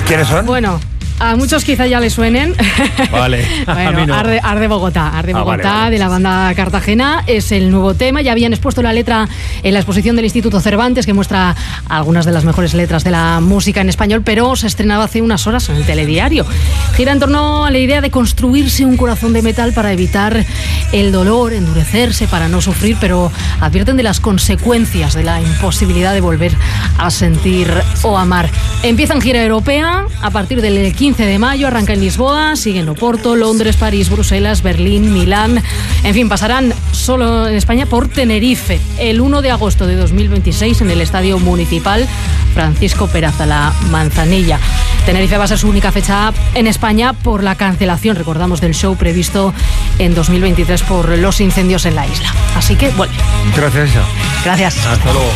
¿Quiénes son? Bueno, a muchos quizá ya les suenen. Vale, bueno, a mí no. Arde Bogotá, vale. De la banda Cartagena, es el nuevo tema. Ya habían expuesto la letra en la exposición del Instituto Cervantes, que muestra algunas de las mejores letras de la música en español, pero se estrenaba hace unas horas en el telediario. Gira en torno a la idea de construirse un corazón de metal para evitar el dolor, endurecerse para no sufrir, pero advierten de las consecuencias de la imposibilidad de volver a sentir o amar. Empiezan gira europea a partir del 15 de mayo, arranca en Lisboa, sigue en Oporto, Londres, París, Bruselas, Berlín, Milán. En fin, pasarán solo en España por Tenerife el 1 de agosto de 2026 en el Estadio Municipal Francisco Peraza, La Manzanilla. Tenerife va a ser su única fecha en España por la cancelación, recordamos, del show previsto en 2023 por los incendios en la isla. Así que vuelve. Gracias, Isa. Gracias. Hasta luego.